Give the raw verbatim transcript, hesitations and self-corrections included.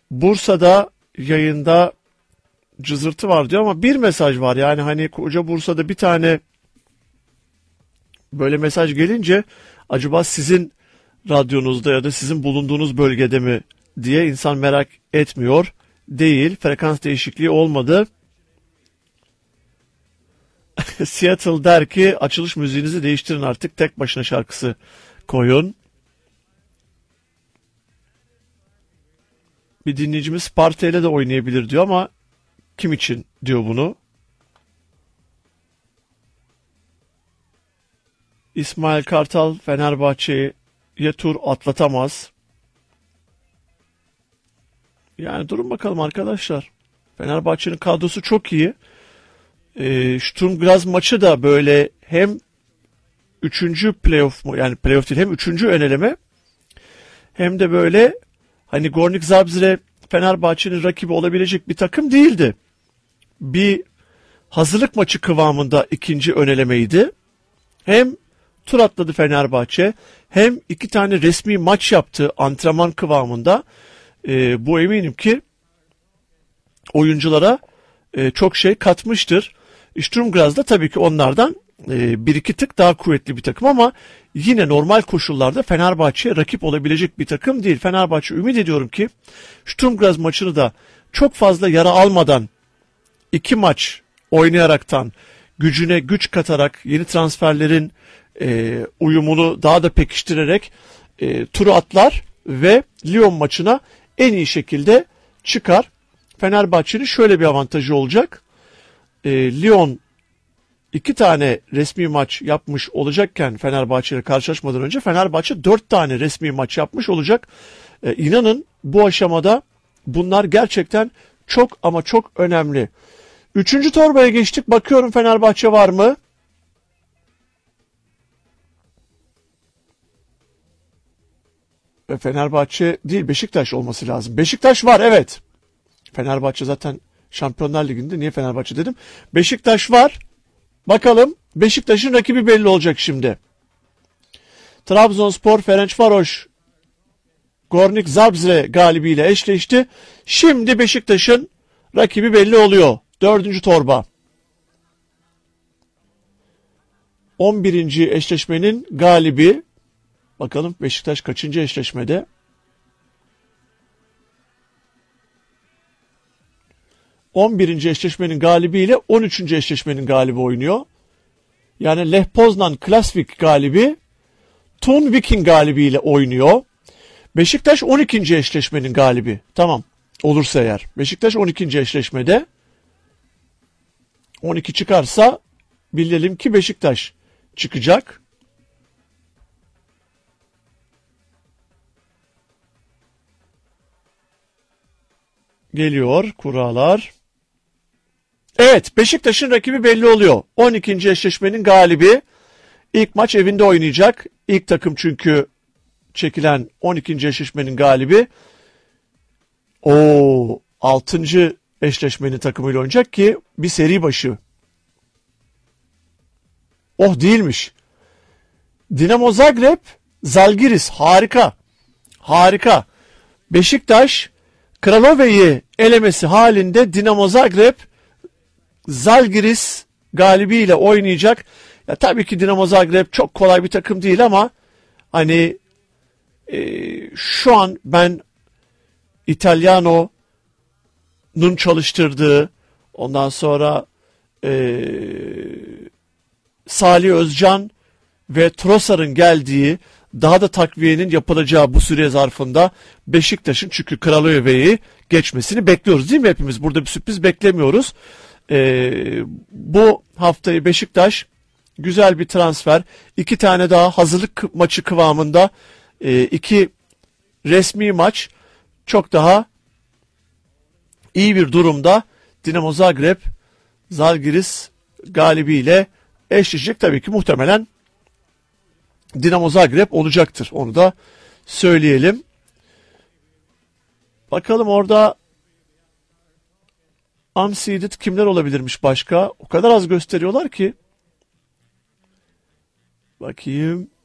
Bursa'da yayında cızırtı var diyor ama bir mesaj var. Yani hani koca Bursa'da bir tane böyle mesaj gelince acaba sizin radyonuzda ya da sizin bulunduğunuz bölgede mi diye insan merak etmiyor değil. Frekans değişikliği olmadı. Seattle der ki açılış müziğinizi değiştirin artık, tek başına şarkısı koyun. Bir dinleyicimiz Sparta ile de oynayabilir diyor ama kim için diyor bunu? İsmail Kartal Fenerbahçe'ye tur atlatamaz. Yani durun bakalım arkadaşlar. Fenerbahçe'nin kadrosu çok iyi. E, Sturm Graz maçı da böyle hem üçüncü playoff mu, yani playoff değil, hem üçüncü öneleme hem de böyle hani Gornik Zabrze Fenerbahçe'nin rakibi olabilecek bir takım değildi. Bir hazırlık maçı kıvamında ikinci önelemeydi. Hem tur atladı Fenerbahçe, hem iki tane resmi maç yaptı antrenman kıvamında. E, bu eminim ki oyunculara e, çok şey katmıştır. Sturm Graz da tabii ki onlardan e, bir iki tık daha kuvvetli bir takım ama yine normal koşullarda Fenerbahçe'ye rakip olabilecek bir takım değil. Fenerbahçe ümit ediyorum ki Sturm Graz maçını da çok fazla yara almadan, iki maç oynayaraktan, gücüne güç katarak, yeni transferlerin e, uyumunu daha da pekiştirerek e, turu atlar ve Lyon maçına en iyi şekilde çıkar. Fenerbahçe'nin şöyle bir avantajı olacak. E, Lyon iki tane resmi maç yapmış olacakken Fenerbahçe ile karşılaşmadan önce Fenerbahçe dört tane resmi maç yapmış olacak. E, inanın bu aşamada bunlar gerçekten çok ama çok önemli. Üçüncü torbaya geçtik. Bakıyorum Fenerbahçe var mı? E, Fenerbahçe değil, Beşiktaş olması lazım. Beşiktaş var, evet. Fenerbahçe zaten Şampiyonlar Ligi'nde, niye Fenerbahçe dedim. Beşiktaş var. Bakalım Beşiktaş'ın rakibi belli olacak şimdi. Trabzonspor Ferencvaros Gornik Zabrze galibiyle eşleşti. Şimdi Beşiktaş'ın rakibi belli oluyor. Dördüncü torba. on birinci eşleşmenin galibi. Bakalım Beşiktaş kaçıncı eşleşmede? on birinci eşleşmenin galibiyle on üçüncü eşleşmenin galibi oynuyor. Yani Lech Poznan Klasvik galibi Thun Viking galibiyle oynuyor. Beşiktaş on ikinci eşleşmenin galibi. Tamam. Olursa eğer. Beşiktaş on ikinci eşleşmede. on iki çıkarsa bilelim ki Beşiktaş çıkacak. Geliyor kurallar. Evet, Beşiktaş'ın rakibi belli oluyor. on ikinci eşleşmenin galibi. İlk maç evinde oynayacak. İlk takım çünkü çekilen on ikinci eşleşmenin galibi. O altıncı eşleşmenin takımıyla oynayacak ki bir seri başı. Oh, değilmiş. Dinamo Zagreb, Zalgiris, harika. Harika. Beşiktaş Kralove'yi elemesi halinde Dinamo Zagreb Zalgiris galibiyle oynayacak. Ya tabii ki Dinamo Zagreb çok kolay bir takım değil ama hani e, şu an ben İtalyano'nun çalıştırdığı, ondan sonra e, Salih Özcan ve Trossard'ın geldiği, daha da takviyenin yapılacağı bu süre zarfında Beşiktaş'ın çünkü Kralove'yi geçmesini bekliyoruz değil mi hepimiz? Burada bir sürpriz beklemiyoruz. Ee, bu haftayı Beşiktaş güzel bir transfer, iki tane daha hazırlık maçı kıvamında, e, iki resmi maç, çok daha iyi bir durumda Dinamo Zagreb Zalgiris galibiyle eşleşecek. Tabii ki muhtemelen Dinamo Zagreb olacaktır. Onu da söyleyelim. Bakalım orada unseeded kimler olabilirmiş başka? O kadar az gösteriyorlar ki. Bakayım.